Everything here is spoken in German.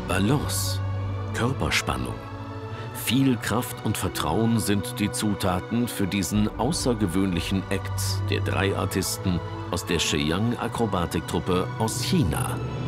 Balance, Körperspannung, viel Kraft und Vertrauen sind die Zutaten für diesen außergewöhnlichen Act der 3 Artisten aus der Shenyang Akrobatik-Truppe aus China.